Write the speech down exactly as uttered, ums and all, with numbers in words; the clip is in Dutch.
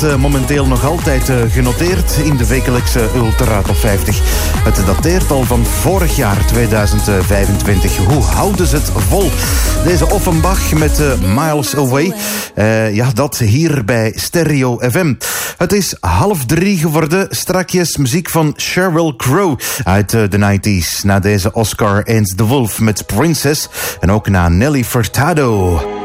Uh, momenteel nog altijd uh, genoteerd in de wekelijkse Ultra Top vijftig. Het dateert al van vorig jaar tweeduizend vijfentwintig. Hoe houden ze het vol? Deze Offenbach met uh, Miles Away. Uh, ja, dat hier bij Stereo F M. Het is half drie geworden. Strakjes muziek van Sheryl Crow uit uh, de nineties. Na deze Oscar and the Wolf met Princess. En ook na Nelly Furtado.